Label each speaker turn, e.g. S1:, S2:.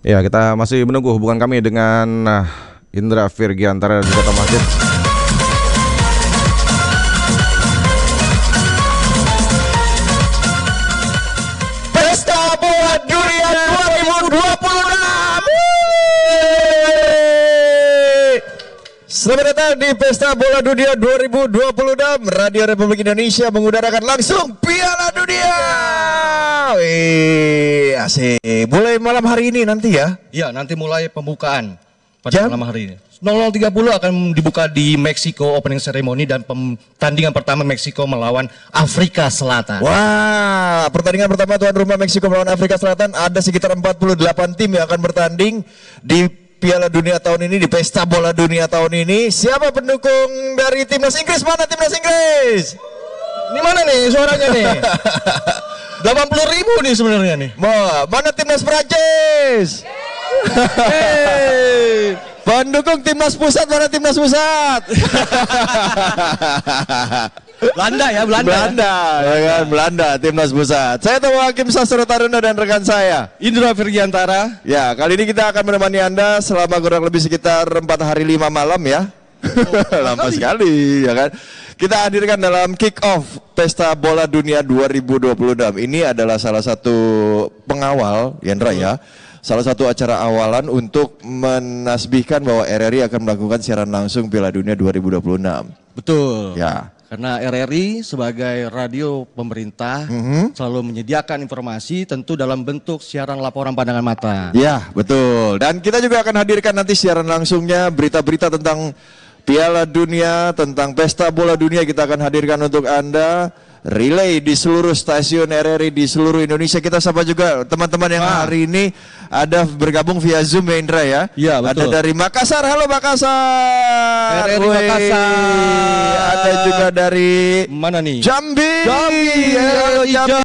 S1: Ya, kita masih menunggu hubungan kami dengan Indra Virgiantara di Kota Masjid.
S2: Pesta Bola Dunia 2026. Selamat datang di Pesta Bola Dunia 2026. Radio Republik Indonesia mengudarakan langsung Piala Dunia. Asik. Mulai malam hari ini nanti ya.
S3: Ya, nanti mulai pembukaan pada malam hari ini. 00.30 akan dibuka di Meksiko opening ceremony dan pertandingan pertama Meksiko melawan Afrika Selatan.
S2: Wah, pertandingan pertama tuan rumah Meksiko melawan Afrika Selatan, ada sekitar 48 tim yang akan bertanding di Piala Dunia tahun ini, di Pesta Bola Dunia tahun ini. Siapa pendukung dari timnas Inggris? Mana timnas Inggris?
S3: Ini mana nih suaranya nih? 80.000 nih sebenarnya nih.
S2: Mana timnas Prancis? Hey. Pendukung timnas pusat, mana timnas pusat?
S3: Belanda ya,
S2: Belanda, ya kan, Belanda, timnas pusat. Saya Tamu Hakim Sastro Taruna dan rekan saya
S3: Indra Virgiantara.
S2: Ya, kali ini kita akan menemani Anda selama kurang lebih sekitar 4 hari 5 malam ya. Lama sekali ya kan. Kita hadirkan dalam kick off Pesta Bola Dunia 2026. Ini adalah salah satu pengawal Yandra ya. Salah satu acara awalan untuk menasbihkan bahwa RRI akan melakukan siaran langsung Piala Dunia 2026.
S3: Betul.
S2: Ya.
S3: Karena RRI sebagai radio pemerintah selalu menyediakan informasi tentu dalam bentuk siaran laporan pandangan mata.
S2: Ya, betul. Dan kita juga akan hadirkan nanti siaran langsungnya berita-berita tentang Piala Dunia, tentang Pesta Bola Dunia kita akan hadirkan untuk Anda. Relay di seluruh stasiun RRI di seluruh Indonesia. Kita sapa juga teman-teman yang hari ini ada bergabung via Zoom ya Indra ya.
S3: Iya, betul.
S2: Ada dari Makassar, halo Makassar.
S3: RRI Makassar.
S2: Ada juga dari
S3: mana nih?
S2: Jambi.
S3: Jambi.
S2: Halo Jambi.